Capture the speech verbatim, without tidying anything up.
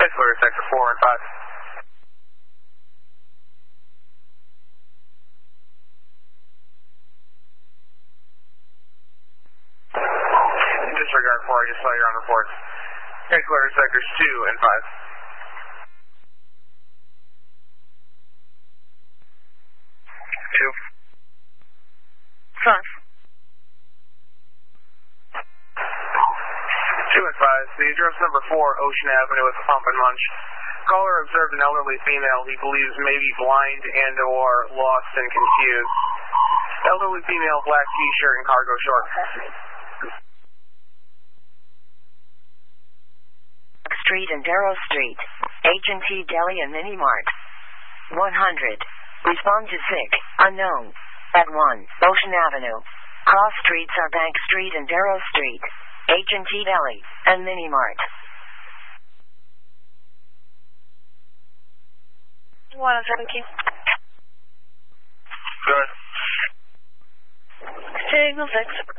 It's clear sector four and five. Disregard four, I just saw your on report. It's clear sectors two and five. Two. Five. Two and five. The address number four, Ocean Avenue with Pump and Munch. Caller observed an elderly female he believes may be blind and or lost and confused. Elderly female, black t-shirt and cargo shorts. Street and Darrow Street. H and T Deli and Mini Mart. one hundred. Respond to sick, unknown. At one, Ocean Avenue. Cross streets are Bank Street and Darrow Street. H and T Deli and Mini Mart. one oh seven Q. Good. Signal six.